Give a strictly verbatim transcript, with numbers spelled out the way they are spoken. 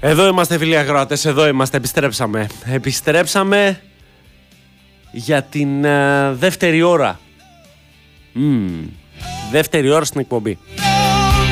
Εδώ είμαστε φίλοι ακροατές, εδώ είμαστε, επιστρέψαμε. Επιστρέψαμε για την uh, δεύτερη ώρα. Mm. Δεύτερη ώρα στην εκπομπή.